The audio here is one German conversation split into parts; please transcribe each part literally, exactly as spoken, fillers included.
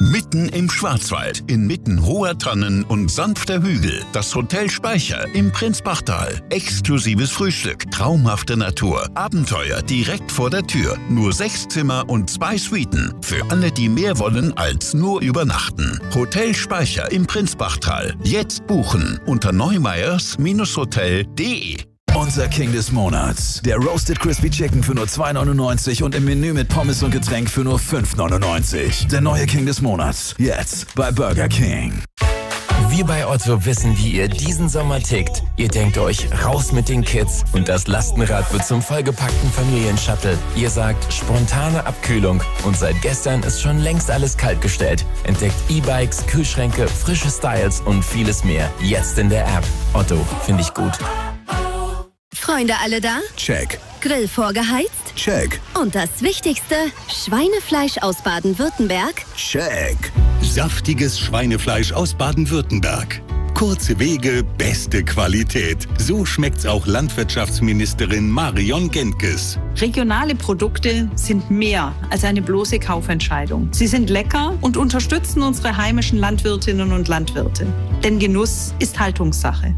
Mitten im Schwarzwald, inmitten hoher Tannen und sanfter Hügel. Das Hotel Speicher im Prinzbachtal. Exklusives Frühstück, traumhafte Natur, Abenteuer direkt vor der Tür. Nur sechs Zimmer und zwei Suiten. Für alle, die mehr wollen als nur übernachten. Hotel Speicher im Prinzbachtal. Jetzt buchen unter neumeyers Hotel punkt de. Unser King des Monats. Der Roasted Crispy Chicken für nur zwei neunundneunzig und im Menü mit Pommes und Getränk für nur fünf neunundneunzig. Der neue King des Monats. Jetzt bei Burger King. Wir bei Otto wissen, wie ihr diesen Sommer tickt. Ihr denkt euch, raus mit den Kids und das Lastenrad wird zum vollgepackten Familienshuttle. Ihr sagt, spontane Abkühlung und seit gestern ist schon längst alles kaltgestellt. Entdeckt E-Bikes, Kühlschränke, frische Styles und vieles mehr. Jetzt in der App. Otto, finde ich gut. Freunde alle da? Check. Grill vorgeheizt? Check. Und das Wichtigste, Schweinefleisch aus Baden-Württemberg? Check. Saftiges Schweinefleisch aus Baden-Württemberg. Kurze Wege, beste Qualität. So schmeckt's auch Landwirtschaftsministerin Marion Gentges. Regionale Produkte sind mehr als eine bloße Kaufentscheidung. Sie sind lecker und unterstützen unsere heimischen Landwirtinnen und Landwirte. Denn Genuss ist Haltungssache.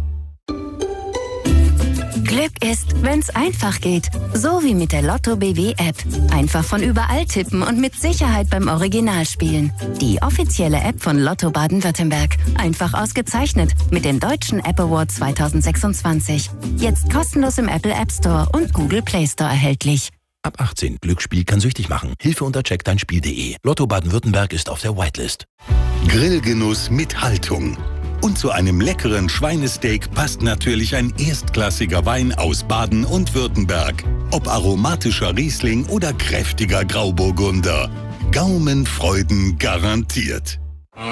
Glück ist, wenn's einfach geht. So wie mit der Lotto B W App. Einfach von überall tippen und mit Sicherheit beim Original spielen. Die offizielle App von Lotto Baden-Württemberg. Einfach ausgezeichnet mit dem Deutschen App Award zwanzig sechsundzwanzig. Jetzt kostenlos im Apple App Store und Google Play Store erhältlich. Ab achtzehn. Glücksspiel kann süchtig machen. Hilfe unter check dein Spiel punkt de. Lotto Baden-Württemberg ist auf der Whitelist. Grillgenuss mit Haltung. Und zu einem leckeren Schweinesteak passt natürlich ein erstklassiger Wein aus Baden und Württemberg. Ob aromatischer Riesling oder kräftiger Grauburgunder. Gaumenfreuden garantiert.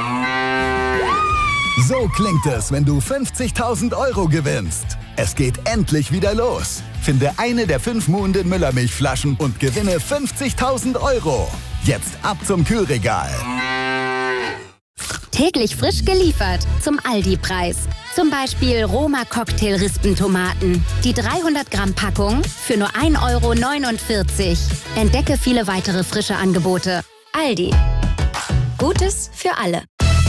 So klingt es, wenn du fünfzigtausend Euro gewinnst. Es geht endlich wieder los. Finde eine der fünf Muhnden Müllermilchflaschen und gewinne fünfzigtausend Euro. Jetzt ab zum Kühlregal. Täglich frisch geliefert zum Aldi-Preis. Zum Beispiel Roma Cocktail-Rispentomaten. Die dreihundert Gramm Packung für nur ein Euro neunundvierzig. Entdecke viele weitere frische Angebote. Aldi. Gutes für alle.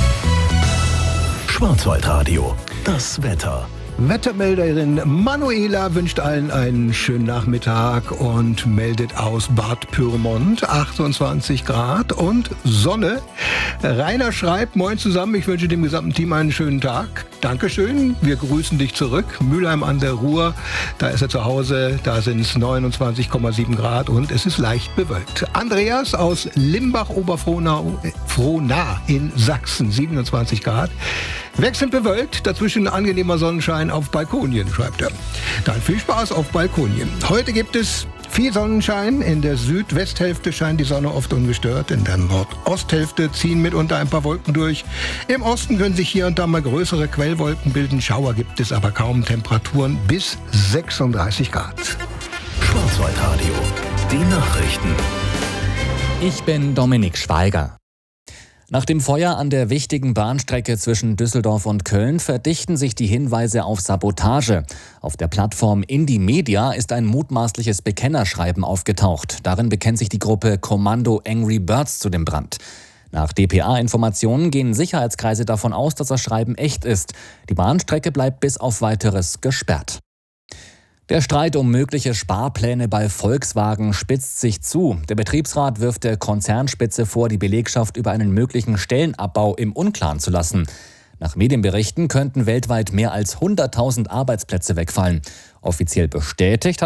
Schwarzwaldradio. Das Wetter. Wettermelderin Manuela wünscht allen einen schönen Nachmittag und meldet aus Bad Pyrmont achtundzwanzig Grad und Sonne. Rainer schreibt, moin zusammen, ich wünsche dem gesamten Team einen schönen Tag. Dankeschön, wir grüßen dich zurück. Mülheim an der Ruhr, da ist er zu Hause, da sind es neunundzwanzig Komma sieben Grad und es ist leicht bewölkt. Andreas aus Limbach-Oberfrohnau Frohnau in Sachsen, siebenundzwanzig Grad. Wechselnd bewölkt, dazwischen angenehmer Sonnenschein auf Balkonien, schreibt er. Dann viel Spaß auf Balkonien. Heute gibt es viel Sonnenschein. In der Südwesthälfte scheint die Sonne oft ungestört. In der Nordosthälfte ziehen mitunter ein paar Wolken durch. Im Osten können sich hier und da mal größere Quellwolken bilden. Schauer gibt es aber kaum. Temperaturen bis sechsunddreißig Grad. Schwarzwaldradio. Die Nachrichten. Ich bin Dominik Schweiger. Nach dem Feuer an der wichtigen Bahnstrecke zwischen Düsseldorf und Köln verdichten sich die Hinweise auf Sabotage. Auf der Plattform Indymedia ist ein mutmaßliches Bekennerschreiben aufgetaucht. Darin bekennt sich die Gruppe Kommando Angry Birds zu dem Brand. Nach D P A-Informationen gehen Sicherheitskreise davon aus, dass das Schreiben echt ist. Die Bahnstrecke bleibt bis auf Weiteres gesperrt. Der Streit um mögliche Sparpläne bei Volkswagen spitzt sich zu. Der Betriebsrat wirft der Konzernspitze vor, die Belegschaft über einen möglichen Stellenabbau im Unklaren zu lassen. Nach Medienberichten könnten weltweit mehr als hunderttausend Arbeitsplätze wegfallen. Offiziell bestätigt hat